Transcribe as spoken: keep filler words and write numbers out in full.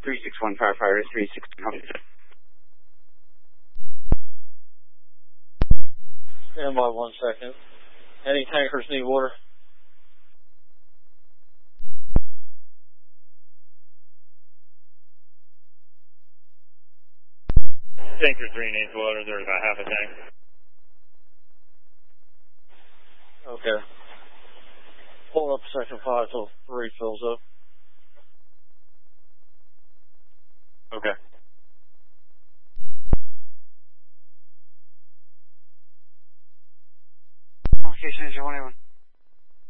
three six one firefighter, three six one. Stand by one second. Any tankers need water? Tanker three needs water. There's about half a tank. Okay. Pull up section five till three fills up. Okay. Location is one eight one.